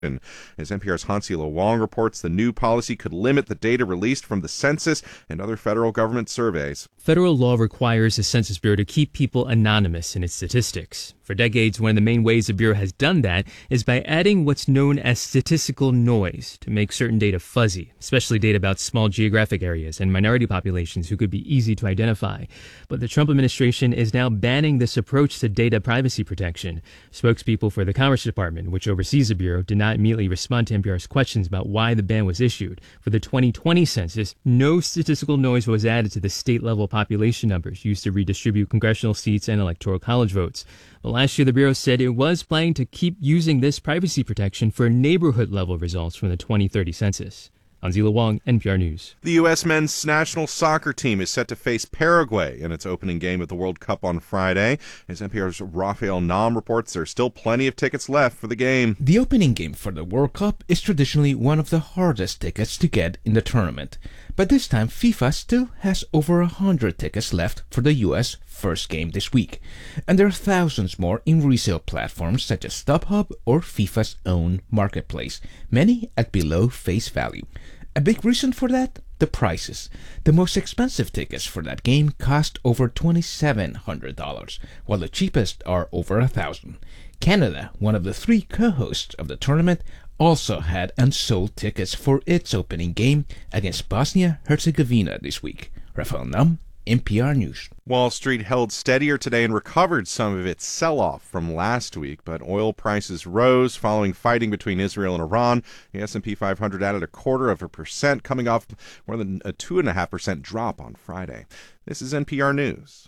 As NPR's Hansila Wong reports, the new policy could limit the data released from the census and other federal government surveys. Federal law requires the Census Bureau to keep people anonymous in its statistics. For decades, one of the main ways the Bureau has done that is by adding what's known as statistical noise to make certain data fuzzy, especially data about small geographic areas and minority populations who could be easy to identify. But the Trump administration is now banning this approach to data privacy protection. Spokespeople for the Commerce Department, which oversees the Bureau, did not immediately respond to NPR's questions about why the ban was issued. For the 2020 census, no statistical noise was added to the state-level population numbers used to redistribute congressional seats and electoral college votes. But last year, the Bureau said it was planning to keep using this privacy protection for neighborhood-level results from the 2030 census. Hansila Wong, NPR News. The U.S. men's national soccer team is set to face Paraguay in its opening game of the World Cup on Friday. As NPR's Raphael Nam reports, there are still plenty of tickets left for the game. The opening game for the World Cup is traditionally one of the hardest tickets to get in the tournament. But this time, FIFA still has over 100 tickets left for the U.S. first game this week. And there are thousands more in resale platforms such as StubHub or FIFA's own marketplace, many at below face value. A big reason for that? The prices. The most expensive tickets for that game cost over $2,700, while the cheapest are over $1,000. Canada, one of the three co-hosts of the tournament, also had unsold tickets for its opening game against Bosnia-Herzegovina this week. Raphael Nam, NPR News. Wall Street held steadier today and recovered some of its sell-off from last week, but oil prices rose following fighting between Israel and Iran. The S&P 500 added 0.25%, coming off more than a 2.5% drop on Friday. This is NPR News.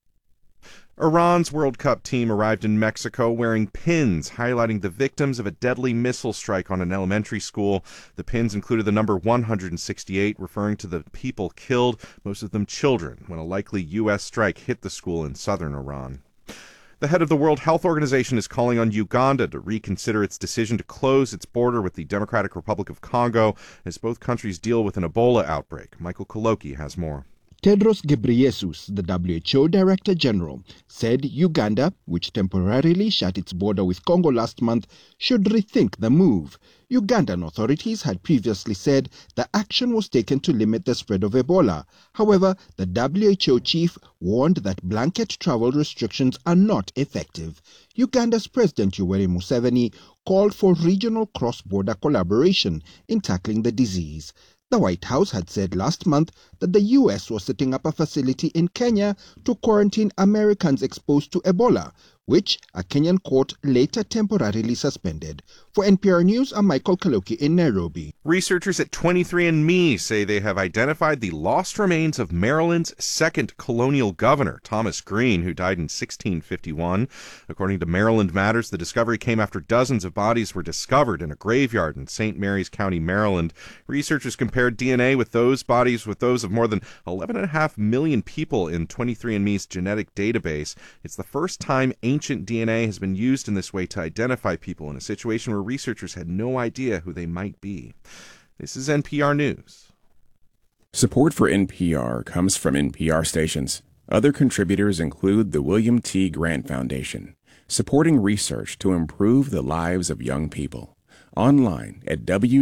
Iran's World Cup team arrived in Mexico wearing pins highlighting the victims of a deadly missile strike on an elementary school. The pins included the number 168, referring to the people killed, most of them children, when a likely U.S. strike hit the school in southern Iran. The head of the World Health Organization is calling on Uganda to reconsider its decision to close its border with the Democratic Republic of Congo as both countries deal with an Ebola outbreak. Michael Koloki has more. Tedros Ghebreyesus, the WHO Director General, said Uganda, which temporarily shut its border with Congo last month, should rethink the move. Ugandan authorities had previously said the action was taken to limit the spread of Ebola. However, the WHO chief warned that blanket travel restrictions are not effective. Uganda's President Yoweri Museveni called for regional cross-border collaboration in tackling the disease. The White House had said last month that the U.S. was setting up a facility in Kenya to quarantine Americans exposed to Ebola, which a Kenyan court later temporarily suspended. For NPR News, I'm Michael Kaloki in Nairobi. Researchers at 23andMe say they have identified the lost remains of Maryland's second colonial governor, Thomas Greene, who died in 1651. According to Maryland Matters, the discovery came after dozens of bodies were discovered in a graveyard in St. Mary's County, Maryland. Researchers compared DNA with those bodies with those of more than 11.5 million people in 23andMe's genetic database. It's the first time ancient DNA has been used in this way to identify people in a situation where researchers had no idea who they might be. This is NPR News. Support for NPR comes from NPR stations. Other contributors include the William T. Grant Foundation, supporting research to improve the lives of young people. Online at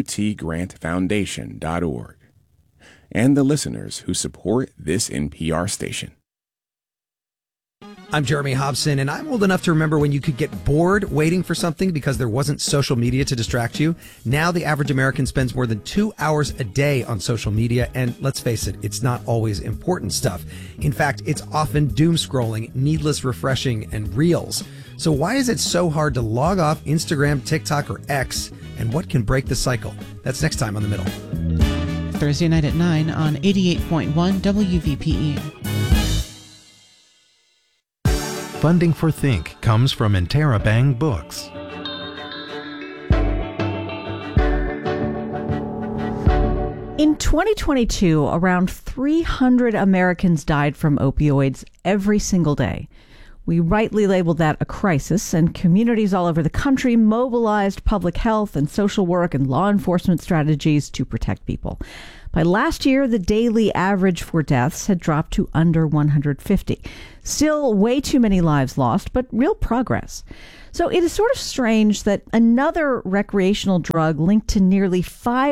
wtgrantfoundation.org. And the listeners who support this NPR station. I'm Jeremy Hobson, and I'm old enough to remember when you could get bored waiting for something because there wasn't social media to distract you. Now the average American spends more than 2 hours a day on social media, and let's face it, it's not always important stuff. In fact, it's often doom scrolling, needless refreshing, and reels. So why is it so hard to log off Instagram, TikTok, or X, and what can break the cycle? That's next time on The Middle. Thursday night at 9 on 88.1 WVPE. Funding for Think comes from Interabang Books. In 2022, around 300 Americans died from opioids every single day. We rightly labeled that a crisis, and communities all over the country mobilized public health and social work and law enforcement strategies to protect people. By last year, the daily average for deaths had dropped to under 150. Still way too many lives lost, but real progress. So it is sort of strange that another recreational drug linked to nearly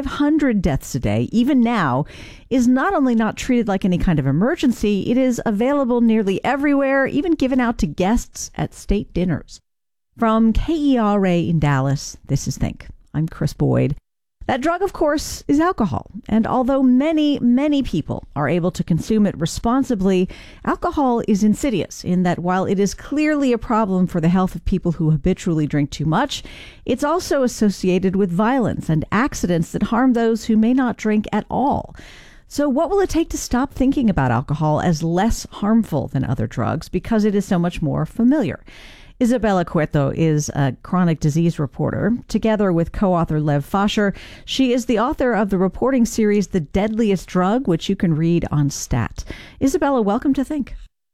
500 deaths a day, even now, is not only not treated like any kind of emergency, it is available nearly everywhere, even given out to guests at state dinners. From KERA in Dallas, this is Think. I'm Chris Boyd. That drug, of course, is alcohol. And although many, many people are able to consume it responsibly, alcohol is insidious in that while it is clearly a problem for the health of people who habitually drink too much, it's also associated with violence and accidents that harm those who may not drink at all. So what will it take to stop thinking about alcohol as less harmful than other drugs because it is so much more familiar? Isabella Cueto is a chronic disease reporter. Together with co-author Lev Fasher, she is the author of the reporting series The Deadliest Drug, which you can read on Stat. Isabella, welcome to Think.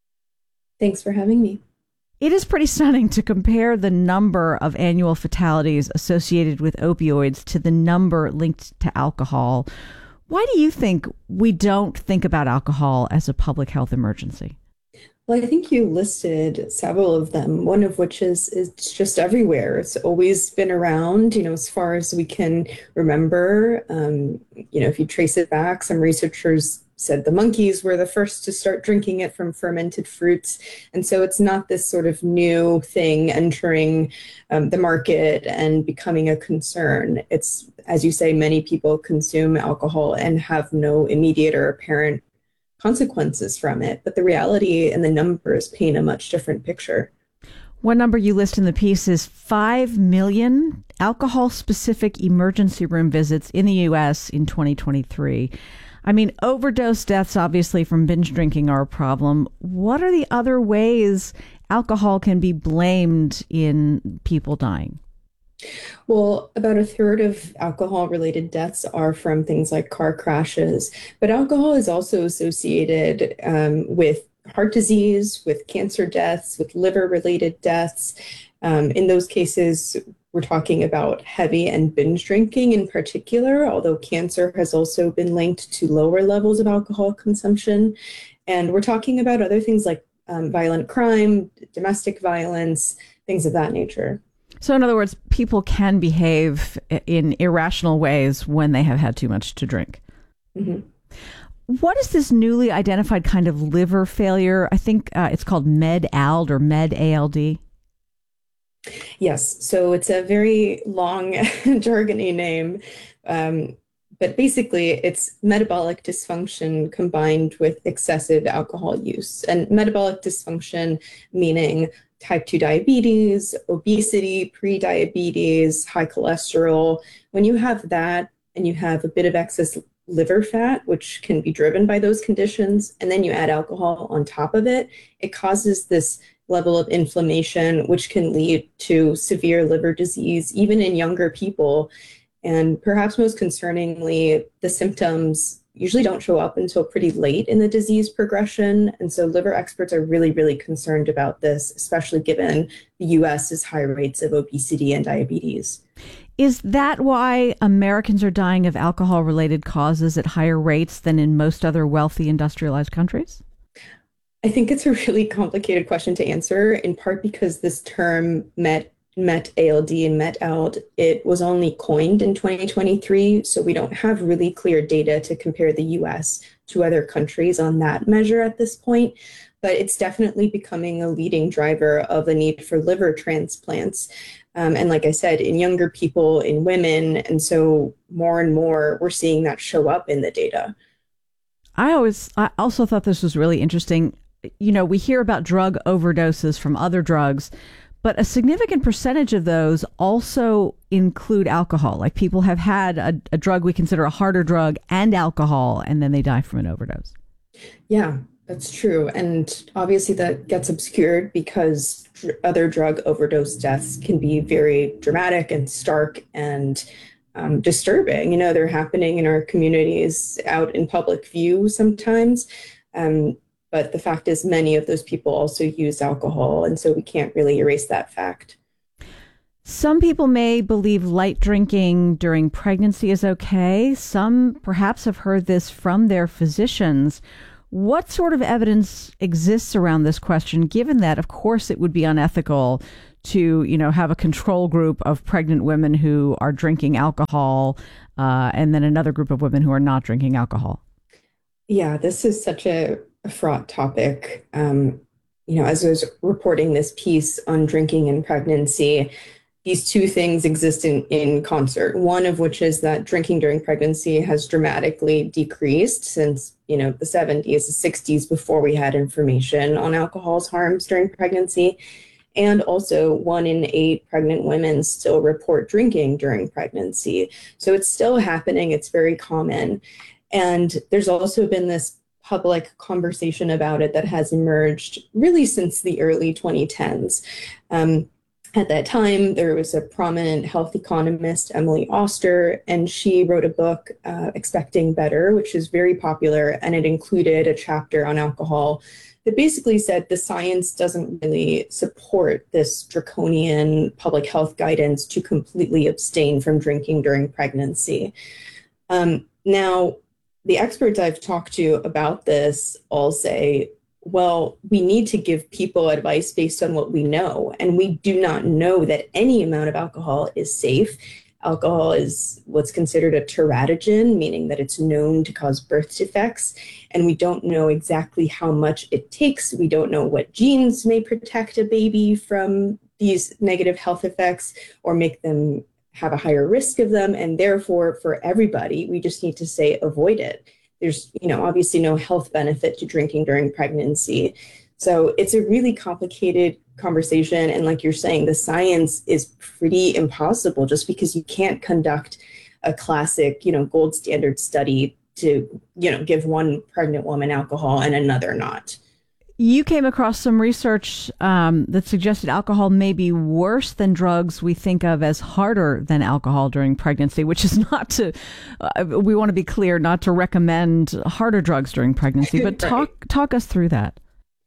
Thanks for having me. It is pretty stunning to compare the number of annual fatalities associated with opioids to the number linked to alcohol. Why do you think we don't think about alcohol as a public health emergency? Well, I think you listed several of them, one of which is it's just everywhere. It's always been around, as far as we can remember. If you trace it back, some researchers said the monkeys were the first to start drinking it from fermented fruits. And so it's not this sort of new thing entering the market and becoming a concern. It's, as you say, many people consume alcohol and have no immediate or apparent consequences from it, but the reality and the numbers paint a much different picture. One number you list in the piece is 5 million alcohol-specific emergency room visits in the U.S. in 2023. I mean, overdose deaths, obviously, from binge drinking are a problem. What are the other ways alcohol can be blamed in people dying? Well, about a third of alcohol-related deaths are from things like car crashes, but alcohol is also associated with heart disease, with cancer deaths, with liver-related deaths. In those cases, we're talking about heavy and binge drinking in particular, although cancer has also been linked to lower levels of alcohol consumption. And we're talking about other things like violent crime, domestic violence, things of that nature. So in other words, people can behave in irrational ways when they have had too much to drink. Mm-hmm. What is this newly identified kind of liver failure? I think it's called MED-ALD or MED-ALD. Yes. So it's a very long jargony name. But basically, it's metabolic dysfunction combined with excessive alcohol use. And metabolic dysfunction meaning type 2 diabetes, obesity, pre-diabetes, high cholesterol. When you have that and you have a bit of excess liver fat, which can be driven by those conditions, and then you add alcohol on top of it, it causes this level of inflammation, which can lead to severe liver disease, even in younger people. And perhaps most concerningly, the symptoms usually don't show up until pretty late in the disease progression. And so liver experts are really, really concerned about this, especially given the US's high rates of obesity and diabetes. Is that why Americans are dying of alcohol-related causes at higher rates than in most other wealthy industrialized countries? I think it's a really complicated question to answer, in part because this term MET-ALD and MET-ALD, it was only coined in 2023, so we don't have really clear data to compare the US to other countries on that measure at this point, but it's definitely becoming a leading driver of a need for liver transplants. And like I said, in younger people, in women, and so more and more we're seeing that show up in the data. I also thought this was really interesting. You know, we hear about drug overdoses from other drugs, but a significant percentage of those also include alcohol. Like people have had a drug we consider a harder drug and alcohol, and then they die from an overdose. Yeah, that's true. And obviously that gets obscured because other drug overdose deaths can be very dramatic and stark and disturbing. You know, they're happening in our communities out in public view sometimes. But the fact is many of those people also use alcohol, and so we can't really erase that fact. Some people may believe light drinking during pregnancy is okay. Some perhaps have heard this from their physicians. What sort of evidence exists around this question, given that, of course, it would be unethical to, have a control group of pregnant women who are drinking alcohol and then another group of women who are not drinking alcohol? Yeah, this is such a fraught topic. As I was reporting this piece on drinking in pregnancy, these two things exist in concert. One of which is that drinking during pregnancy has dramatically decreased since, the 70s, the 60s, before we had information on alcohol's harms during pregnancy. And also 1 in 8 pregnant women still report drinking during pregnancy. So it's still happening. It's very common. And there's also been this public conversation about it that has emerged really since the early 2010s. At that time, there was a prominent health economist, Emily Oster, and she wrote a book, Expecting Better, which is very popular, and it included a chapter on alcohol that basically said the science doesn't really support this draconian public health guidance to completely abstain from drinking during pregnancy. Now, the experts I've talked to about this all say, well, we need to give people advice based on what we know. And we do not know that any amount of alcohol is safe. Alcohol is what's considered a teratogen, meaning that it's known to cause birth defects. And we don't know exactly how much it takes. We don't know what genes may protect a baby from these negative health effects or make them have a higher risk of them. And therefore, for everybody, we just need to say avoid it. There's, obviously no health benefit to drinking during pregnancy. So it's a really complicated conversation. And like you're saying, the science is pretty impossible just because you can't conduct a classic, gold standard study to, give one pregnant woman alcohol and another not. You came across some research that suggested alcohol may be worse than drugs we think of as harder than alcohol during pregnancy, which is not to, we want to be clear, not to recommend harder drugs during pregnancy, but talk us through that.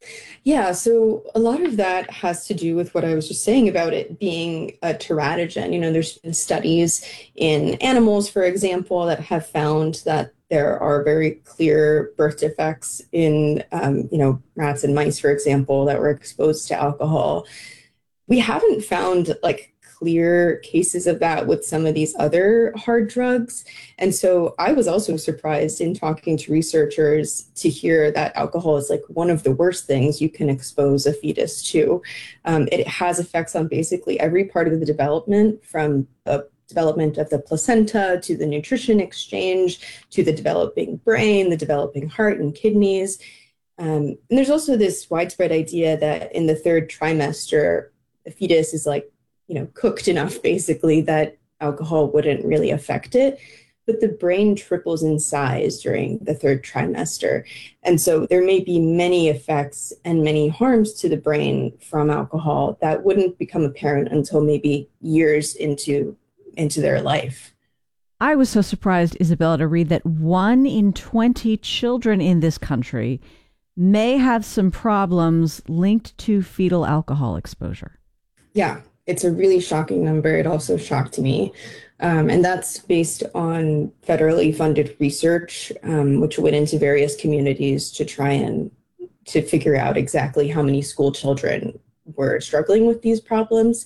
Yeah, so a lot of that has to do with what I was just saying about it being a teratogen. There's been studies in animals, for example, that have found that there are very clear birth defects in, rats and mice, for example, that were exposed to alcohol. We haven't found clear cases of that with some of these other hard drugs. And so I was also surprised in talking to researchers to hear that alcohol is one of the worst things you can expose a fetus to. It has effects on basically every part of the development, from the development of the placenta to the nutrition exchange to the developing brain, the developing heart and kidneys. And there's also this widespread idea that in the 3rd trimester, the fetus is cooked enough basically that alcohol wouldn't really affect it. But the brain triples in size during the 3rd trimester. And so there may be many effects and many harms to the brain from alcohol that wouldn't become apparent until maybe years into their life. I was so surprised, Isabella, to read that 1 in 20 children in this country may have some problems linked to fetal alcohol exposure. Yeah, it's a really shocking number. It also shocked me. And that's based on federally funded research, which went into various communities to try and to figure out exactly how many school children were struggling with these problems.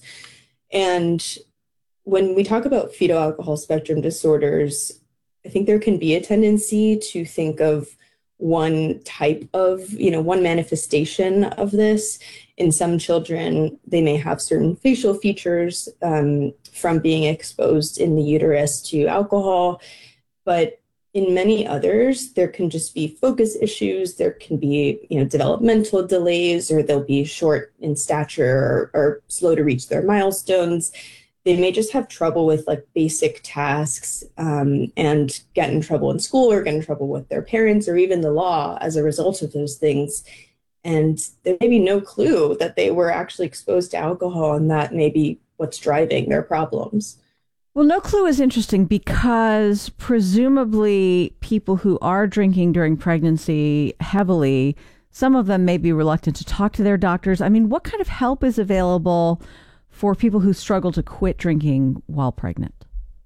And when we talk about fetal alcohol spectrum disorders, I think there can be a tendency to think of one type of, one manifestation of this. In some children, they may have certain facial features from being exposed in the uterus to alcohol. But in many others, there can just be focus issues. There can be, developmental delays, or they'll be short in stature or slow to reach their milestones. They may just have trouble with basic tasks and get in trouble in school or get in trouble with their parents or even the law as a result of those things. And there may be no clue that they were actually exposed to alcohol, and that may be what's driving their problems. Well, no clue is interesting because presumably people who are drinking during pregnancy heavily, some of them may be reluctant to talk to their doctors. I mean, what kind of help is available for people who struggle to quit drinking while pregnant?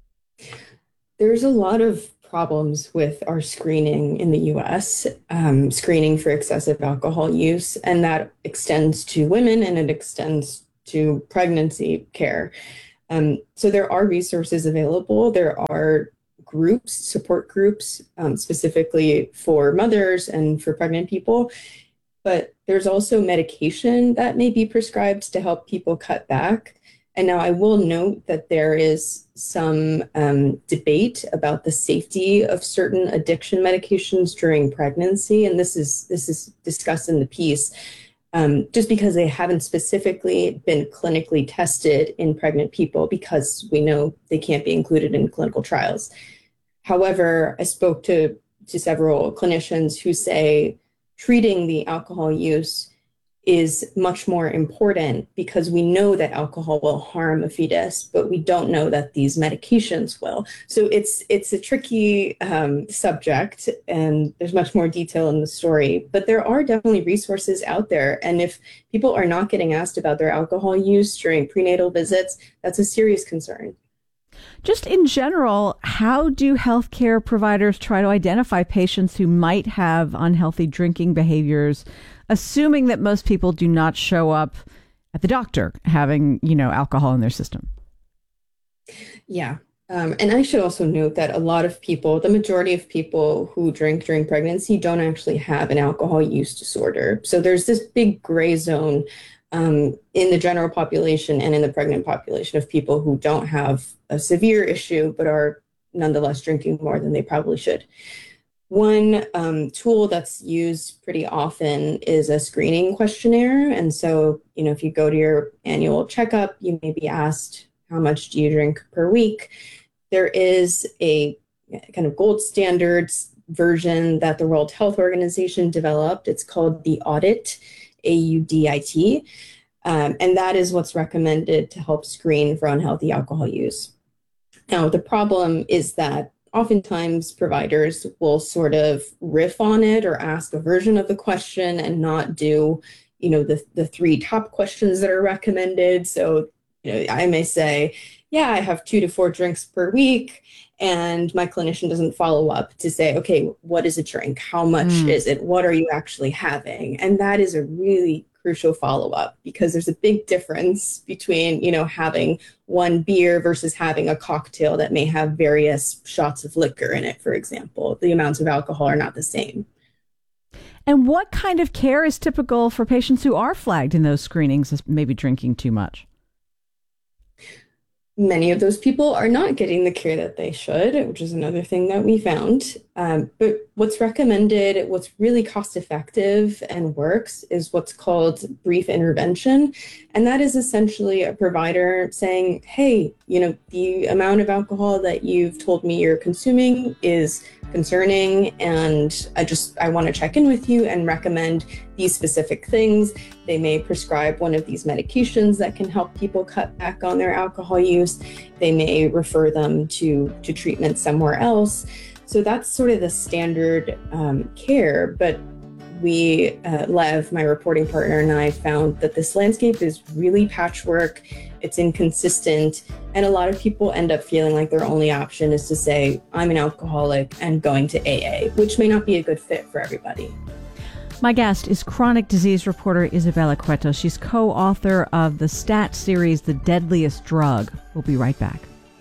There's a lot of problems with our screening in the US, screening for excessive alcohol use, and that extends to women and it extends to pregnancy care. So there are resources available. There are groups, support groups, specifically for mothers and for pregnant people. But there's also medication that may be prescribed to help people cut back. And now I will note that there is some debate about the safety of certain addiction medications during pregnancy. And this is discussed in the piece. Just because they haven't specifically been clinically tested in pregnant people, because we know they can't be included in clinical trials. However, I spoke to several clinicians who say treating the alcohol use is much more important because we know that alcohol will harm a fetus, but we don't know that these medications will. So it's a tricky subject, and there's much more detail in the story, but there are definitely resources out there. And if people are not getting asked about their alcohol use during prenatal visits, that's a serious concern. Just in general, how do healthcare providers try to identify patients who might have unhealthy drinking behaviors, assuming that most people do not show up at the doctor having, alcohol in their system? Yeah. And I should also note that a lot of people, the majority of people who drink during pregnancy don't actually have an alcohol use disorder. So there's this big gray zone in the general population and in the pregnant population of people who don't have a severe issue, but are nonetheless drinking more than they probably should. One tool that's used pretty often is a screening questionnaire. And so, if you go to your annual checkup, you may be asked, how much do you drink per week? There is a kind of gold standards version that the World Health Organization developed. It's called the AUDIT, AUDIT. And that is what's recommended to help screen for unhealthy alcohol use. Now, the problem is that oftentimes providers will sort of riff on it or ask a version of the question and not do, the three top questions that are recommended. So, I may say, yeah, I have 2 to 4 drinks per week. And my clinician doesn't follow up to say, okay, what is a drink? How much is it? What are you actually having? And that is a really crucial follow-up, because there's a big difference between, having one beer versus having a cocktail that may have various shots of liquor in it, for example. The amounts of alcohol are not the same. And what kind of care is typical for patients who are flagged in those screenings as maybe drinking too much? Many of those people are not getting the care that they should, which is another thing that we found. But what's recommended, what's really cost effective and works, is what's called brief intervention. And that is essentially a provider saying, hey, the amount of alcohol that you've told me you're consuming is concerning, and I want to check in with you and recommend these specific things. They may prescribe one of these medications that can help people cut back on their alcohol use. They may refer them to treatment somewhere else. So that's sort of the standard care. But we, Lev, my reporting partner, and I found that this landscape is really patchwork. It's inconsistent. And a lot of people end up feeling like their only option is to say, I'm an alcoholic and going to AA, which may not be a good fit for everybody. My guest is chronic disease reporter Isabella Cueto. She's co-author of the STAT series, The Deadliest Drug. We'll be right back.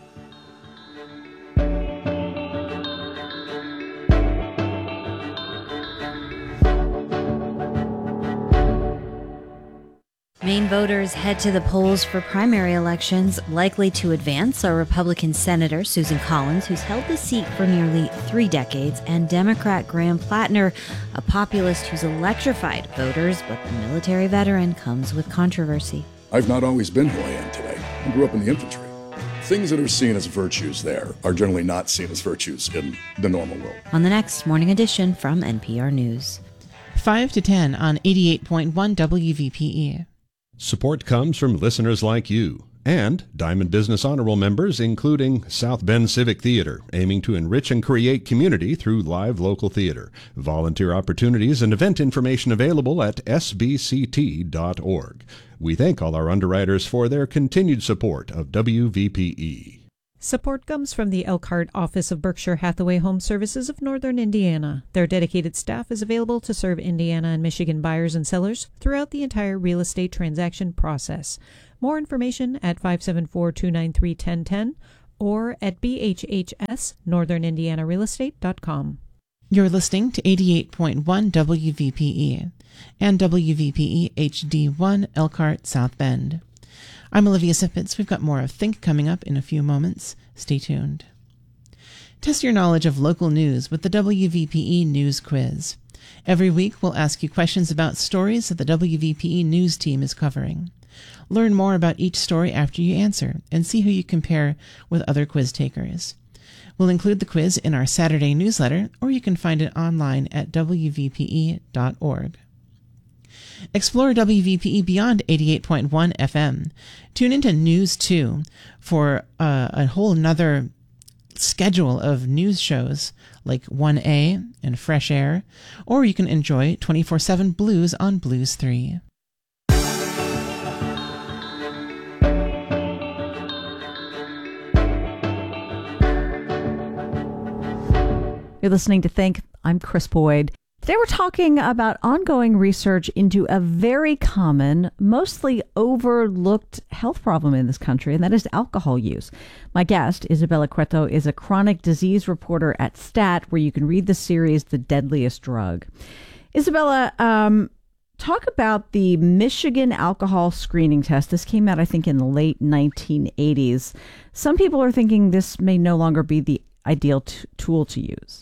Maine voters head to the polls for primary elections. Likely to advance are Republican Senator Susan Collins, who's held the seat for nearly 3 decades, and Democrat Graham Plattner, a populist who's electrified voters, but the military veteran comes with controversy. I've not always been who I am today. I grew up in the infantry. Things that are seen as virtues there are generally not seen as virtues in the normal world. On the next Morning Edition from NPR News. 5 to 10 on 88.1 WVPE. Support comes from listeners like you. And Diamond Business Honor Roll members, including South Bend Civic Theater, aiming to enrich and create community through live local theater. Volunteer opportunities and event information available at sbct.org. We thank all our underwriters for their continued support of WVPE. Support comes from the Elkhart Office of Berkshire Hathaway Home Services of Northern Indiana. Their dedicated staff is available to serve Indiana and Michigan buyers and sellers throughout the entire real estate transaction process. More information at 574-293-1010 or at bhhsnorthernindianarealestate.com. You're listening to 88.1 WVPE and WVPE HD1 Elkhart South Bend. I'm Olivia Sippitz. We've got more of Think coming up in a few moments. Stay tuned. Test your knowledge of local news with the WVPE News Quiz. Every week, we'll ask you questions about stories that the WVPE News team is covering. Learn more about each story after you answer and see who you compare with other quiz takers. We'll include the quiz in our Saturday newsletter, or you can find it online at wvpe.org. Explore WVPE beyond 88.1 FM. Tune into News 2 for a whole nother schedule of news shows like 1A and Fresh Air, or you can enjoy 24/7 Blues on Blues 3. You're listening to Think. I'm Chris Boyd. Today we're talking about ongoing research into a very common, mostly overlooked health problem in this country, and that is alcohol use. My guest, Isabella Cueto, is a chronic disease reporter at STAT, where you can read the series The Deadliest Drug. Isabella, talk about the Michigan alcohol screening test. This came out, I think, in the late 1980s. Some people are thinking this may no longer be the ideal tool to use.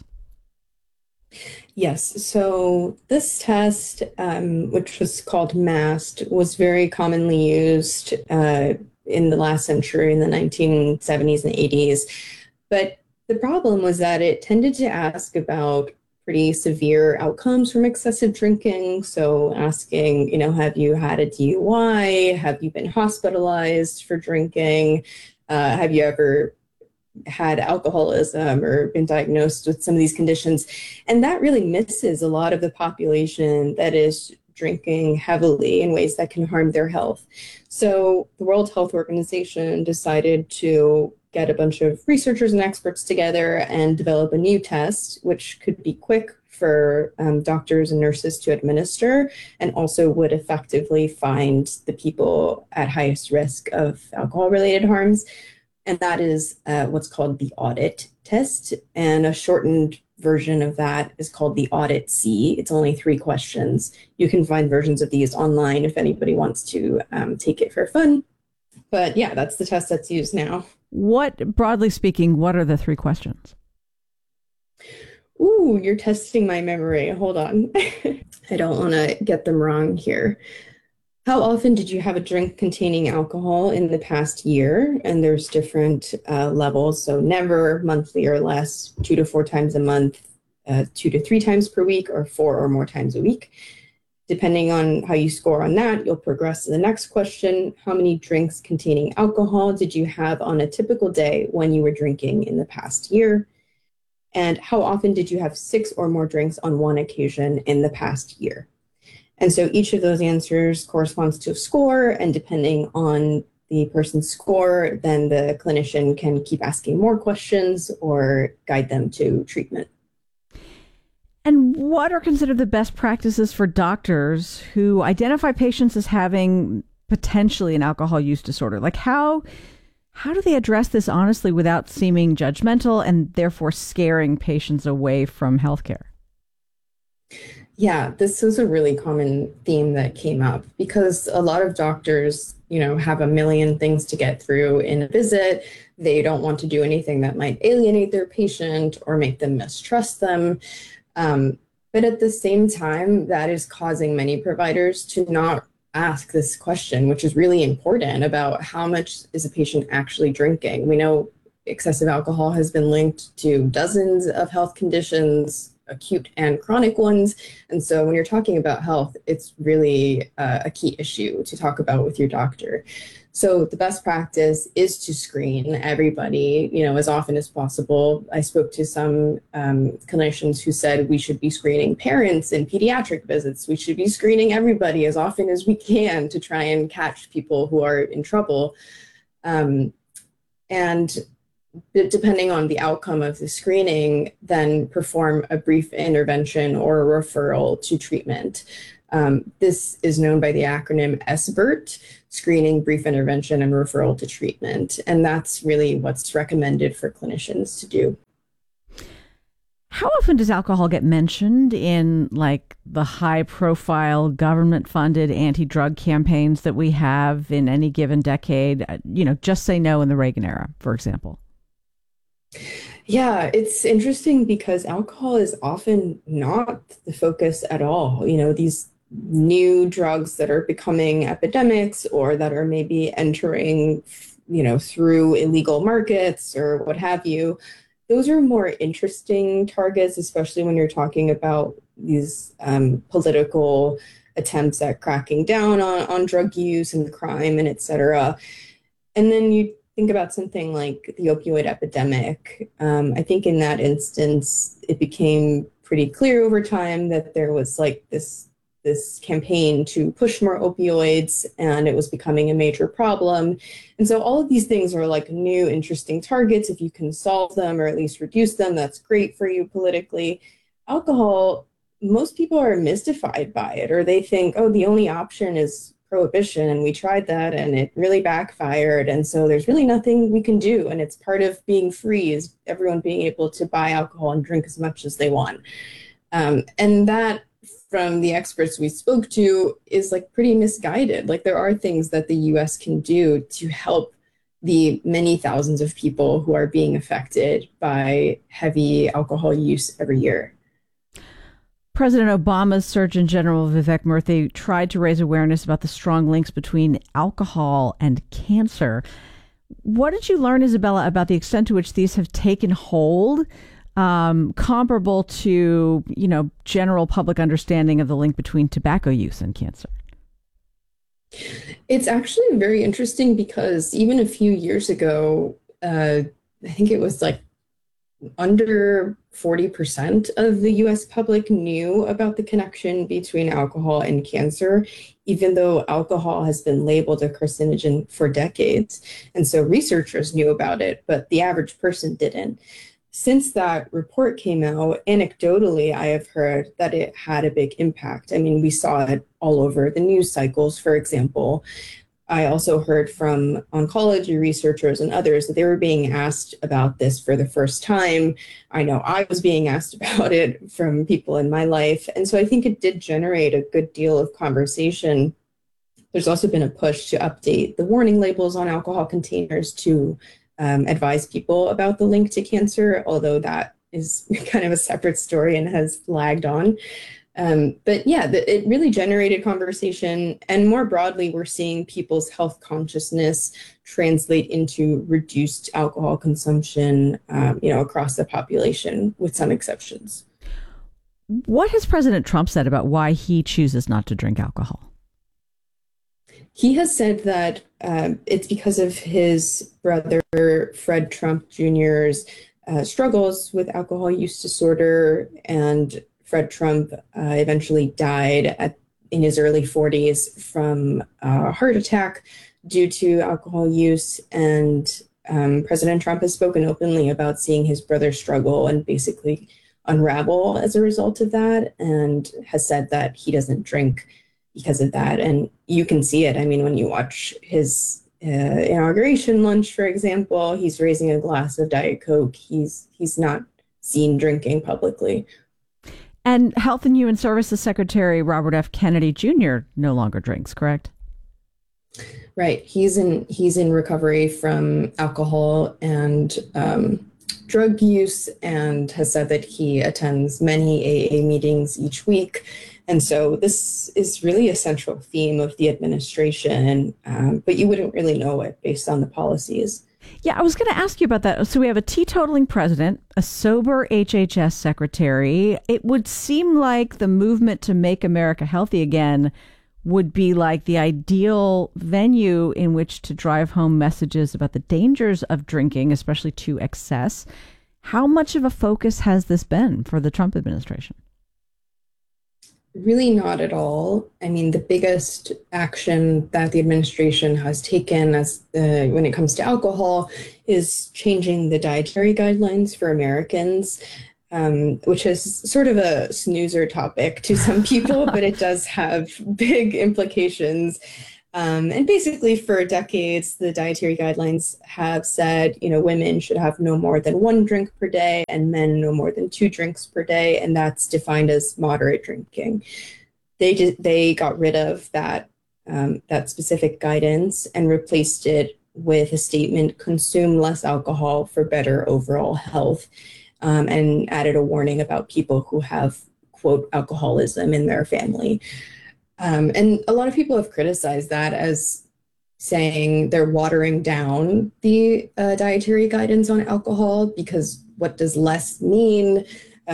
Yes. So this test, which was called MAST, was very commonly used in the last century, in the 1970s and 80s. But the problem was that it tended to ask about pretty severe outcomes from excessive drinking. So asking, have you had a DUI? Have you been hospitalized for drinking? Have you ever had alcoholism or been diagnosed with some of these conditions? And that really misses a lot of the population that is drinking heavily in ways that can harm their health. So the World Health Organization decided to get a bunch of researchers and experts together and develop a new test, which could be quick for doctors and nurses to administer, and also would effectively find the people at highest risk of alcohol-related harms. And that is what's called the audit test. And a shortened version of that is called the audit C. It's only 3 questions. You can find versions of these online if anybody wants to take it for fun. But yeah, that's the test that's used now. Broadly speaking, what are the 3 questions? Ooh, you're testing my memory. Hold on. I don't want to get them wrong here. How often did you have a drink containing alcohol in the past year? And there's different levels. So never, monthly or less, 2 to 4 times a month, 2 to 3 times per week, or 4 or more times a week. Depending on how you score on that, you'll progress to the next question. How many drinks containing alcohol did you have on a typical day when you were drinking in the past year? And how often did you have 6 or more drinks on one occasion in the past year? And so each of those answers corresponds to a score, and depending on the person's score, then the clinician can keep asking more questions or guide them to treatment. And what are considered the best practices for doctors who identify patients as having potentially an alcohol use disorder? Like how do they address this honestly without seeming judgmental and therefore scaring patients away from healthcare? Yeah, this was a really common theme that came up because a lot of doctors, have a million things to get through in a visit. They don't want to do anything that might alienate their patient or make them mistrust them. But at the same time, that is causing many providers to not ask this question, which is really important, about how much is a patient actually drinking. We know excessive alcohol has been linked to dozens of health conditions, acute and chronic ones. And so when you're talking about health, it's really a key issue to talk about with your doctor. So the best practice is to screen everybody, as often as possible. I spoke to some clinicians who said we should be screening parents in pediatric visits. We should be screening everybody as often as we can to try and catch people who are in trouble. And depending on the outcome of the screening, then perform a brief intervention or a referral to treatment. This is known by the acronym SBIRT, Screening, Brief Intervention, and Referral to Treatment. And that's really what's recommended for clinicians to do. How often does alcohol get mentioned in like the high profile government funded anti-drug campaigns that we have in any given decade? Just Say No in the Reagan era, for example. Yeah, it's interesting because alcohol is often not the focus at all. These new drugs that are becoming epidemics or that are maybe entering, through illegal markets or what have you, those are more interesting targets, especially when you're talking about these political attempts at cracking down on drug use and crime and et cetera. And then you think about something like the opioid epidemic. I think in that instance, it became pretty clear over time that there was like this campaign to push more opioids, and it was becoming a major problem. And so all of these things are like new, interesting targets. If you can solve them or at least reduce them, that's great for you politically. Alcohol, most people are mystified by it, or they think, oh, the only option is prohibition, and we tried that and it really backfired, and so there's really nothing we can do. And it's part of being free is everyone being able to buy alcohol and drink as much as they want. And that, from the experts we spoke to, is like pretty misguided. Like there are things that the US can do to help the many thousands of people who are being affected by heavy alcohol use every year. President Obama's Surgeon General Vivek Murthy tried to raise awareness about the strong links between alcohol and cancer. What did you learn, Isabella, about the extent to which these have taken hold, comparable to, general public understanding of the link between tobacco use and cancer? It's actually very interesting because even a few years ago, I think it was like under 40% of the US public knew about the connection between alcohol and cancer, even though alcohol has been labeled a carcinogen for decades. And so researchers knew about it, but the average person didn't. Since that report came out, anecdotally, I have heard that it had a big impact. I mean, we saw it all over the news cycles, for example. I also heard from oncology researchers and others that they were being asked about this for the first time. I know I was being asked about it from people in my life. And so I think it did generate a good deal of conversation. There's also been a push to update the warning labels on alcohol containers to advise people about the link to cancer, although that is kind of a separate story and has lagged on. But yeah, it really generated conversation. And more broadly, we're seeing people's health consciousness translate into reduced alcohol consumption, across the population, with some exceptions. What has President Trump said about why he chooses not to drink alcohol? He has said that it's because of his brother, Fred Trump Jr.'s struggles with alcohol use disorder, and Fred Trump eventually died in his early 40s from a heart attack due to alcohol use. And President Trump has spoken openly about seeing his brother struggle and basically unravel as a result of that, and has said that he doesn't drink because of that. And you can see it. I mean, when you watch his inauguration lunch, for example, he's raising a glass of Diet Coke. He's not seen drinking publicly. And Health and Human Services Secretary Robert F. Kennedy Jr. no longer drinks, correct? Right. He's in recovery from alcohol and drug use, and has said that he attends many AA meetings each week. And so this is really a central theme of the administration, but you wouldn't really know it based on the policies. Yeah, I was going to ask you about that. So we have a teetotaling president, a sober HHS secretary. It would seem like the movement to make America healthy again would be like the ideal venue in which to drive home messages about the dangers of drinking, especially to excess. How much of a focus has this been for the Trump administration? Really not at all. I mean, the biggest action that the administration has taken when it comes to alcohol is changing the dietary guidelines for Americans, which is sort of a snoozer topic to some people, but it does have big implications. And basically, for decades, the dietary guidelines have said, women should have no more than 1 drink per day and men no more than 2 drinks per day. And that's defined as moderate drinking. They got rid of that specific guidance and replaced it with a statement, consume less alcohol for better overall health, and added a warning about people who have, quote, alcoholism in their family. And a lot of people have criticized that as saying they're watering down the dietary guidance on alcohol, because what does less mean?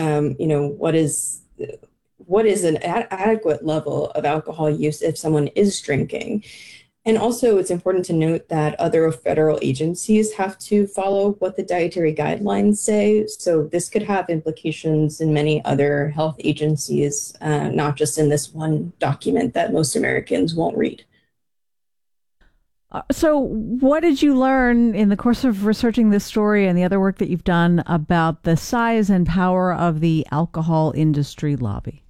What is an adequate level of alcohol use if someone is drinking? And also, it's important to note that other federal agencies have to follow what the dietary guidelines say. So this could have implications in many other health agencies, not just in this one document that most Americans won't read. So what did you learn in the course of researching this story and the other work that you've done about the size and power of the alcohol industry lobby?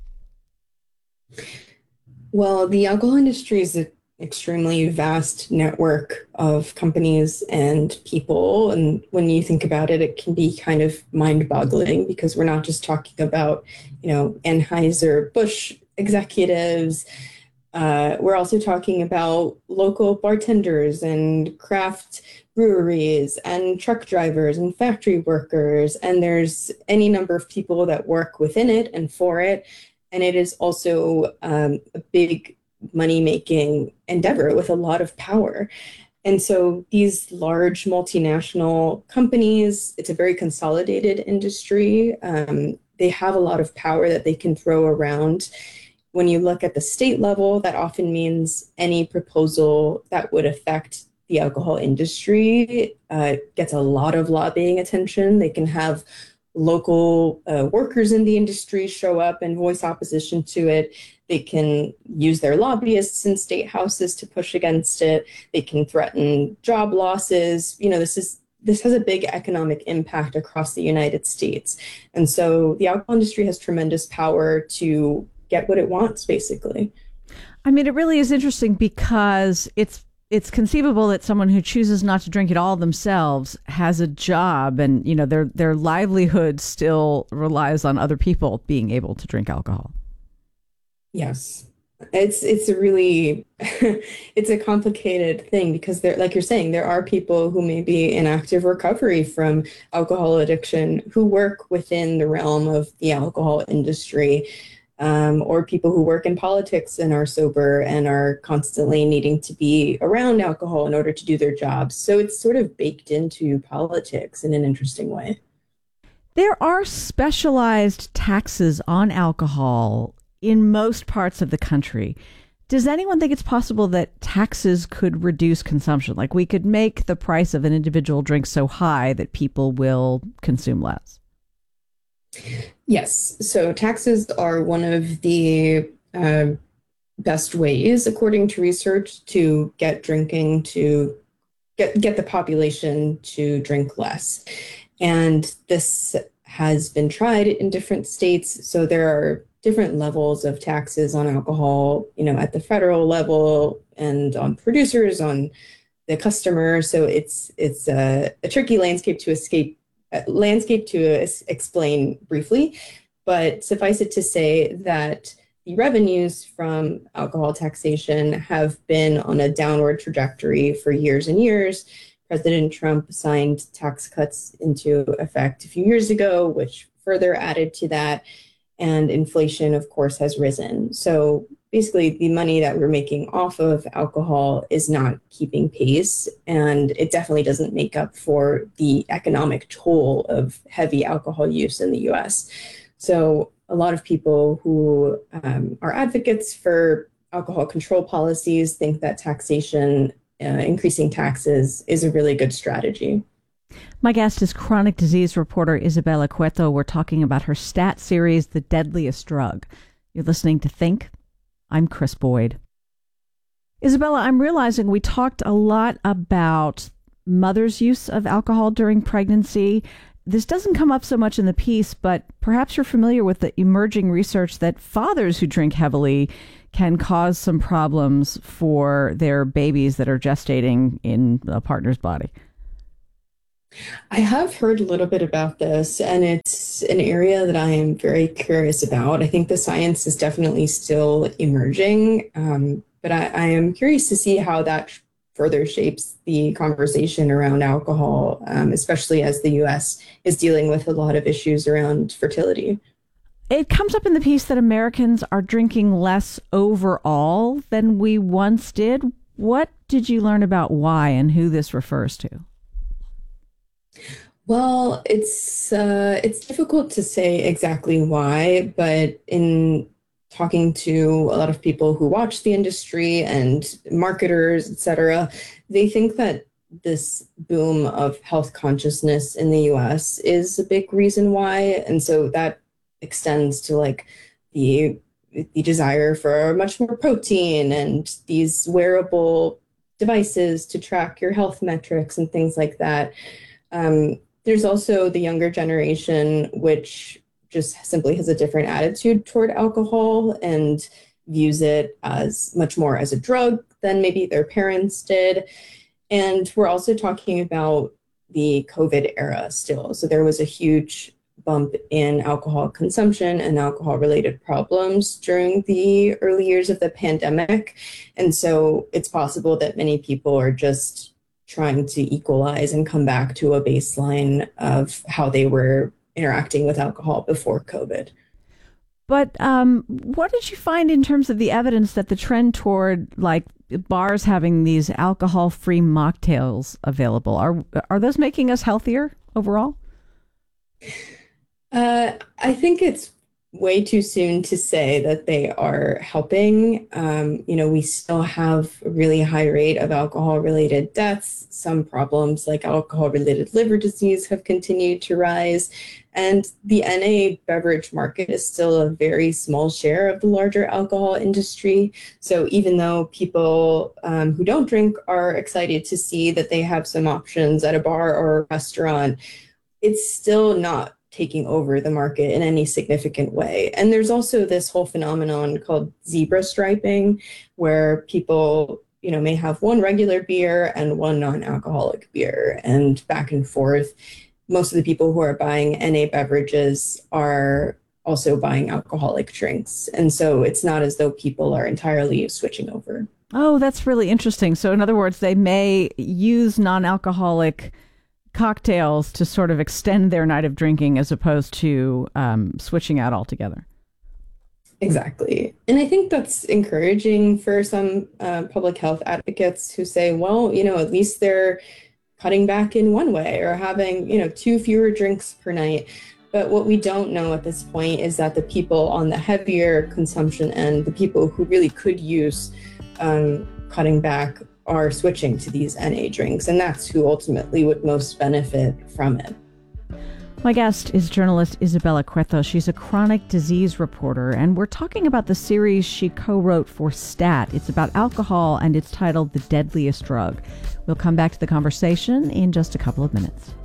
Well, the alcohol industry is an extremely vast network of companies and people. And when you think about it, it can be kind of mind-boggling, because we're not just talking about, Anheuser-Busch executives. We're also talking about local bartenders and craft breweries and truck drivers and factory workers. And there's any number of people that work within it and for it. And it is also a big money-making endeavor with a lot of power. And so these large multinational companies, it's a very consolidated industry. They have a lot of power that they can throw around. When you look at the state level, that often means any proposal that would affect the alcohol industry gets a lot of lobbying attention. They can have local workers in the industry show up and voice opposition to it. They can use their lobbyists in state houses to push against it. They can threaten job losses. This has a big economic impact across the United States. And so the alcohol industry has tremendous power to get what it wants, basically. I mean, it really is interesting because it's conceivable that someone who chooses not to drink it all themselves has a job, and their livelihood still relies on other people being able to drink alcohol. Yes, it's a really it's a complicated thing, because there, like you're saying, there are people who may be in active recovery from alcohol addiction who work within the realm of the alcohol industry. Or people who work in politics and are sober and are constantly needing to be around alcohol in order to do their jobs. So it's sort of baked into politics in an interesting way. There are specialized taxes on alcohol in most parts of the country. Does anyone think it's possible that taxes could reduce consumption? Like we could make the price of an individual drink so high that people will consume less? Yes. So taxes are one of the best ways, according to research, to get drinking to get the population to drink less. And this has been tried in different states. So there are different levels of taxes on alcohol, at the federal level and on producers, on the customer. So it's a tricky landscape to explain briefly, but suffice it to say that the revenues from alcohol taxation have been on a downward trajectory for years and years. President Trump signed tax cuts into effect a few years ago, which further added to that. And inflation, of course, has risen. So basically, the money that we're making off of alcohol is not keeping pace. And it definitely doesn't make up for the economic toll of heavy alcohol use in the US. So a lot of people who are advocates for alcohol control policies think that taxation, increasing taxes, is a really good strategy. My guest is chronic disease reporter Isabella Cueto. We're talking about her stat series, The Deadliest Drug. You're listening to Think. I'm Chris Boyd. Isabella, I'm realizing we talked a lot about mothers' use of alcohol during pregnancy. This doesn't come up so much in the piece, but perhaps you're familiar with the emerging research that fathers who drink heavily can cause some problems for their babies that are gestating in a partner's body. I have heard a little bit about this, and it's an area that I am very curious about. I think the science is definitely still emerging, but I am curious to see how that further shapes the conversation around alcohol, especially as the U.S. is dealing with a lot of issues around fertility. It comes up in the piece that Americans are drinking less overall than we once did. What did you learn about why and who this refers to? Well, it's difficult to say exactly why, but in talking to a lot of people who watch the industry and marketers, et cetera, they think that this boom of health consciousness in the US is a big reason why. And so that extends to like the desire for much more protein and these wearable devices to track your health metrics and things like that. There's also the younger generation, which just simply has a different attitude toward alcohol and views it as much more as a drug than maybe their parents did. And we're also talking about the COVID era still. So there was a huge bump in alcohol consumption and alcohol-related problems during the early years of the pandemic. And so it's possible that many people are just trying to equalize and come back to a baseline of how they were interacting with alcohol before COVID. But what did you find in terms of the evidence that the trend toward like bars having these alcohol-free mocktails available, are those making us healthier overall? I think it's way too soon to say that they are helping. We still have a really high rate of alcohol-related deaths. Some problems like alcohol-related liver disease have continued to rise. And the NA beverage market is still a very small share of the larger alcohol industry. So even though people who don't drink are excited to see that they have some options at a bar or a restaurant, it's still not taking over the market in any significant way. And there's also this whole phenomenon called zebra striping, where people, may have one regular beer and one non-alcoholic beer, and back and forth. Most of the people who are buying NA beverages are also buying alcoholic drinks. And so it's not as though people are entirely switching over. Oh, that's really interesting. So in other words, they may use non-alcoholic cocktails to sort of extend their night of drinking as opposed to switching out altogether. Exactly. And I think that's encouraging for some public health advocates who say, well, at least they're cutting back in one way or having, 2 fewer drinks per night. But what we don't know at this point is that the people on the heavier consumption end, the people who really could use cutting back, are switching to these NA drinks, and that's who ultimately would most benefit from it. My guest is journalist Isabella Cueto. She's a chronic disease reporter, and we're talking about the series she co-wrote for STAT. It's about alcohol, and it's titled The Deadliest Drug. We'll come back to the conversation in just a couple of minutes.